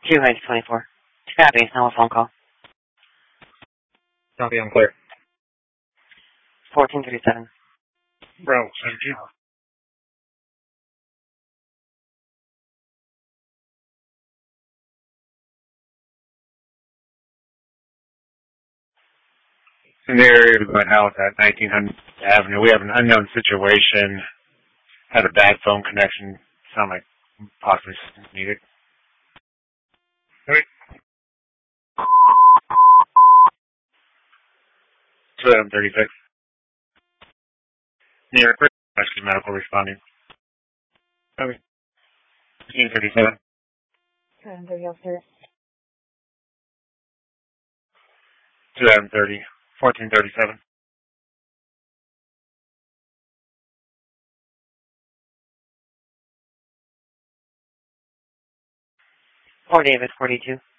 224. Copy. Now a phone call. Copy, I'm clear. 1437. Bro, thank you. In the area of my house at 1900 Avenue, we have an unknown situation. Had a bad phone connection. Sound like possibly needed. Wait. 236. Near Rescue Medical responding. Okay. 1537. 230 upstairs. 2030. 1437. 4 David, 42.